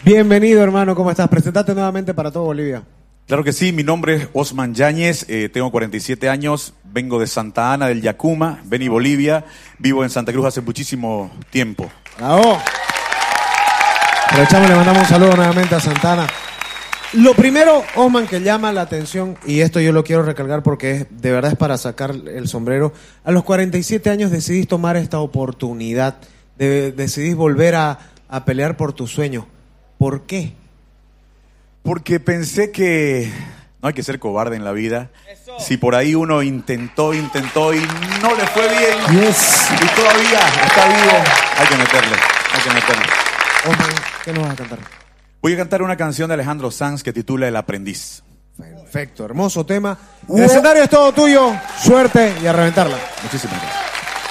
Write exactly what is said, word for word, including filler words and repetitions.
Bienvenido, hermano, ¿cómo estás? Presentate nuevamente para todo Bolivia. Claro que sí, mi nombre es Osman Yáñez, eh, tengo cuarenta y siete años, vengo de Santa Ana del Yacuma, Beni, Bolivia, vivo en Santa Cruz hace muchísimo tiempo. ¡Bravo! Aprovechamos y le mandamos un saludo nuevamente a Santana. Lo primero, Osman, que llama la atención, y esto yo lo quiero recalcar porque es, de verdad es para sacar el sombrero, a los cuarenta y siete años decidís tomar esta oportunidad, de, decidís volver a, a pelear por tu sueño. ¿Por qué? Porque pensé que no hay que ser cobarde en la vida. Eso. Si por ahí uno intentó, intentó y no le fue bien, yes. y todavía está vivo, hay que meterle, hay que meterle. Osman, ¿qué nos vas a cantar? Voy a cantar una canción de Alejandro Sanz que titula El Aprendiz. Perfecto, hermoso tema. El escenario es todo tuyo, suerte y a reventarla. Muchísimas gracias.